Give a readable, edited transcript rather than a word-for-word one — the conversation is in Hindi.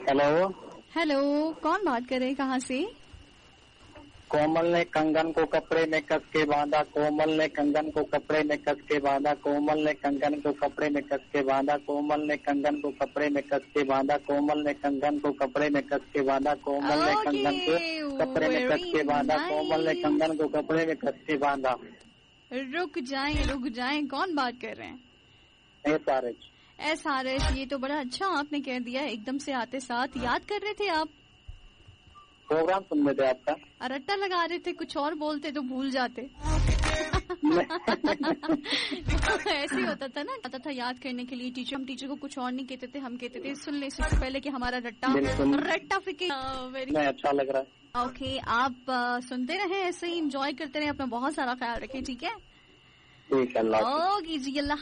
हेलो। हेलो, कौन बात कर रहे हैं, कहाँ से? कोमल ने कंगन को कपड़े में कस के बांधा, कोमल ने कंगन को कपड़े में कस के बांधा, कोमल ने कंगन को कपड़े में कस के बांधा, कोमल ने कंगन को कपड़े में कस के बांधा, कोमल ने कंगन को कपड़े में कस के बांधा, कोमल ने कंगन को कपड़े में कस के बांधा, कोमल ने कंगन को कपड़े में कस के बांधा। रुक जाएं, कौन बात कर रहे हैं? SRH। ये तो बड़ा अच्छा आपने कह दिया, एकदम से आते साथ याद कर रहे थे आप? प्रोग्राम सुन रहे थे आपका। रट्टा लगा रहे थे, कुछ और बोलते तो भूल जाते। ऐसे ही होता था ना, आता था याद करने के लिए टीचर। हम टीचर को कुछ और नहीं कहते थे, हम कहते थे सुन ले इससे पहले कि हमारा रट्टा फिके। वेरी अच्छा लग रहा है। ओके, आप सुनते रहे, ऐसे ही एंजॉय करते रहे, अपना बहुत सारा ख्याल रखें, ठीक है? ठीक है, अल्लाह। ओके जी, अल्लाह।